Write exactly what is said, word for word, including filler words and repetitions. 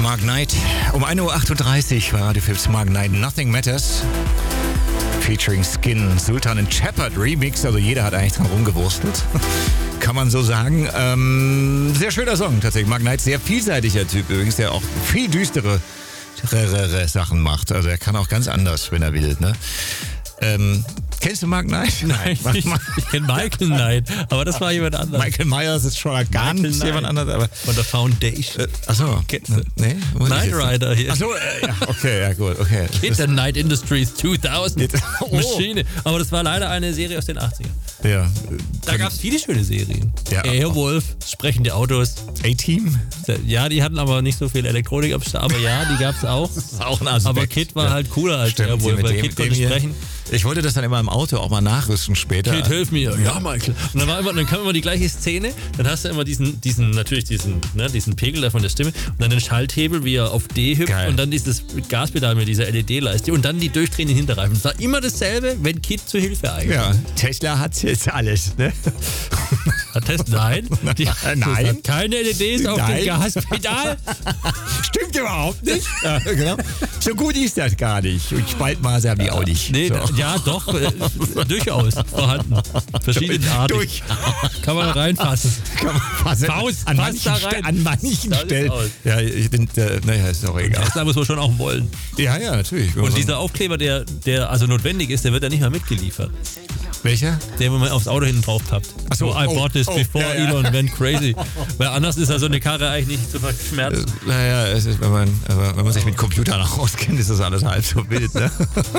Mark Knight. Um ein Uhr achtunddreißig war Radio Philips Mark Knight Nothing Matters. Featuring Skin, Sultan and Shepard Remix. Also jeder hat eigentlich dran rumgewurstelt. Kann man so sagen. Ähm, sehr schöner Song tatsächlich. Mark Knight, sehr vielseitiger Typ übrigens, der auch viel düstere Sachen macht. Also er kann auch ganz anders, wenn er will. Ne? Ähm, kennst du Mark Knight? Nein, ich, ich kenne Michael Knight, aber das war jemand anderes. Michael Myers ist schon gar Michael nicht Knight. jemand anderes. Aber von der Foundation. Äh, achso. Kennst du? Nee? Knight Rider hier. Achso, äh, ja, okay, ja gut, okay. Kid the Knight Industries zweitausend. Oh. Maschine. Aber das war leider eine Serie aus den achtzigern. Ja. Da gab es viele schöne Serien. Ja. Airwolf, sprechende Autos. A-Team? Ja, die hatten aber nicht so viel Elektronik am Start, aber ja, die gab es auch. Das ist auch ein Aspekt. Aber Kid war Ja. halt cooler als Stimmt, Airwolf, mit weil dem- Kid dem konnte hier- sprechen. Ich wollte das dann immer im Auto auch mal nachrüsten später. Kid, hilf mir. Ja, Michael. Und dann, war immer, dann kam immer die gleiche Szene. Dann hast du immer diesen, diesen natürlich diesen, ne, diesen Pegel da von der Stimme und dann den Schalthebel, wie er auf D hüpft. Geil. Und dann dieses Gaspedal mit dieser L E D-Leiste und dann die durchdrehenden Hinterreifen. Es war immer dasselbe, wenn Kid zur Hilfe eigentlich. Ja, Tesla hat jetzt alles, ne? Hat das? Nein. Die, Nein. das hat keine L E Ds auf Nein. dem Gaspedal. Stimmt überhaupt nicht. Ja, genau. So gut ist das gar nicht. Und Spaltmaße haben die auch nicht. Nee, so. ja, doch, äh, durchaus vorhanden. Verschiedene Arten. Durch. Kann man reinfassen. Kann man fassen. Faust, an, fass manchen da Ste- rein. an manchen Das ist Stellen. aus. Ja, ich bin, äh, naja, ist auch egal. Tesla muss man schon auch wollen. Ja, ja, natürlich. Und dieser Aufkleber, der, der also notwendig ist, der wird ja nicht mehr mitgeliefert. Welcher? Der, wo man aufs Auto hinten drauf tappt. Ach so, I oh, bought this oh, before ja, ja. Elon went crazy. Weil anders ist ja so eine Karre eigentlich nicht zu verschmerzen. Naja, es ist, wenn man, aber wenn man sich mit Computern auch auskennt, ist das alles halb so wild, ne?